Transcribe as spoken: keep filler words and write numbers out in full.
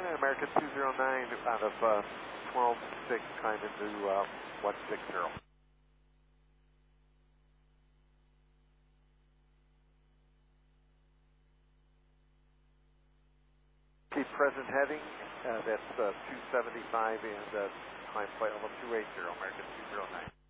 and American two zero nine out of uh, twelve six, climb into uh, one six zero. Keep present heading, uh, that's uh, two seventy-five, and uh, climb flight level two eighty, American two zero nine.